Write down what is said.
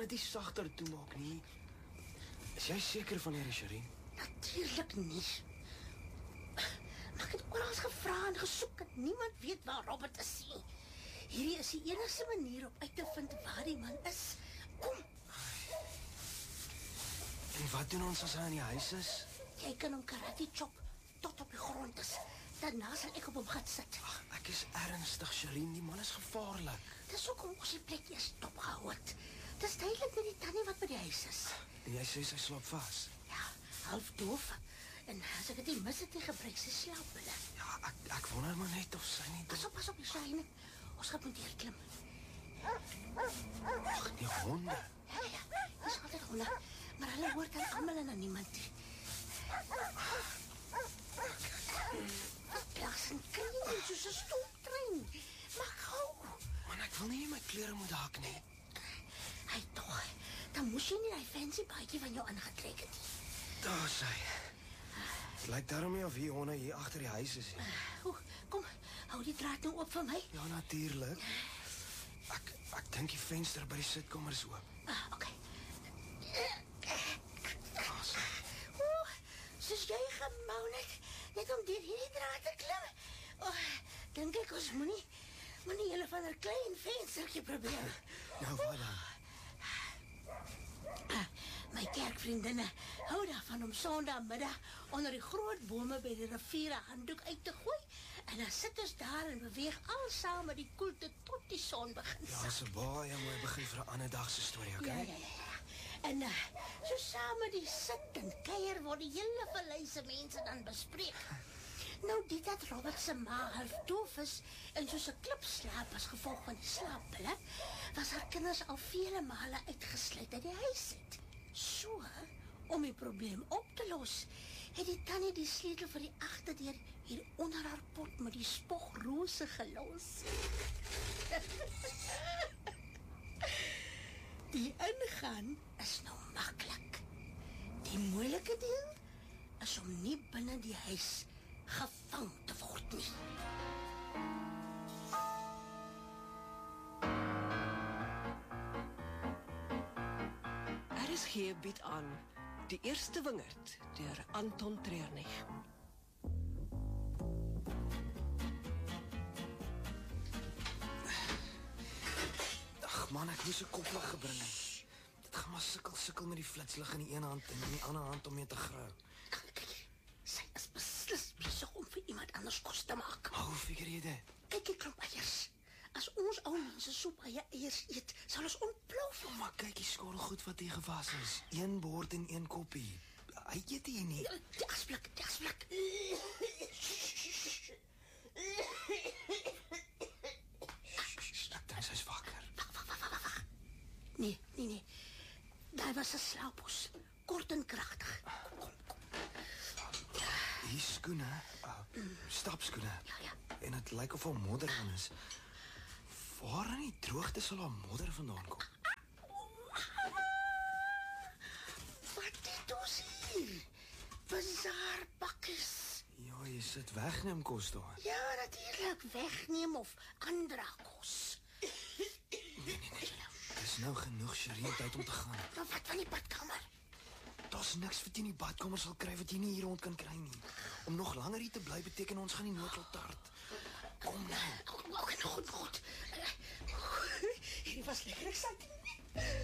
dit nie sagter toemaak nie? Is jy seker van hierdie, Shireen? Natuurlijk nie. Maar ek het oral gevra en gesoek en niemand weet waar Robert is nie. Hierdie is die enigste manier om uit te vind waar die man is. Kom, En wat doen ons as hy in die huis is? jy kan hom karate chop tot op die grond is. Daarna sal ek op hom gaan sit. Ag, ek is ernstig, Shireen, die man is gevaarlik. Dis ook om ons die plek eers dopgehou het. Dis duidelik nie die tannie wat by die huis is. En jy sê sy slaap vas. Ja, half doof. En as ek het nie mis het, nie gebruik sy slaappille. Ja, ek wonder maar net of sy nie... Pas op, die syne. Ons gaan moet klim. Ag, die honde. Ja, dis altyd honde. Maar hulle hoort aan almal en aan niemand nie. Plaas en kring soos 'n stoomtrein. Maar gou. Man, ek wil nie my klere moet hak nie. Hy tog. Dan moes jy nie die fancy baadjie van jou aangetrek het nie. Daar is hy. Het lyk daarom nie of hier honde hier agter die huis is nie. Kom, hou die draad nou oop vir my. Ja, natuurlijk. Ek dink die venster by die sitkamer is oop. Okay. As, Soos jy gemou net om deur hierdie draad te klim. Dink ek ons moenie julle van 'n klein venstertjie probeer. nou wat dan? My kerkvriendinne hou daarvan om Sondagmiddag onder die groot bome by die rivier 'n handdoek uit te gooi. En dan sit ons daar en beweeg al saam met die koelte tot die son begin Ja, is 'n baie mooi begin vir 'n ander dag se storie, okay? Ja. En so saam met die sit en kuier word die hele vallei se mense dan bespreek. Nou, dit dat Robert se ma half doof is en soos 'n klip slaap as gevolg van die slaappille, was haar kinders al vele male uitgesluit uit die huis uit. So, om die probleem op te los, het die tannie die sleutel vir die agterdeur hier onder haar pot met die spogrose gelos. Die ingaan is nou maklik. Die moeilike deel is om nie binne die huis gevang te word nie. RSG bied aan Die Eerste Wingerd deur Anton Treurnig. Ag man, ek moes 'n koplig gebring het. Dit gaan maar sukkel met die flitslig in die een hand en in die ander hand om mee te grou. Kyk, sy is beslis besig om vir iemand anders kos te maak. Maar hoe figure jy dit? Kyk, die klomp eiers. As ons ou mense soep eiers eet, sal ons ontplof. Maar kyk die skorrel goed wat hier gewas is. Een bord en een koppie. Hy eet hier nie. Die asblik. Ek dink sy's wakker. Wag. Nee. Daar was 'n slaaphoes. Kort en kragtig. Kom. Hier skoene, stapskoene. Ja. En dit lyk of 'n modder aan is. Waar in die droogte sal 'n modder vandaan kom? Wat het ons hier? Bazaarpakkies. Ja, jy sit wegneem kos daar. Ja, natuurlijk. Wegneem of aandra kos. Nee. Dis nou genoeg, Shireen, tyd om te gaan. Maar wat van die badkamer? Daar's niks wat jy in die badkamer sal kry wat jy nie hier rond kan kry nie. Om nog langer hier te bly beteken ons gaan die noodlot tart. Kom nou. Goed. Hierdie was lekker exciting.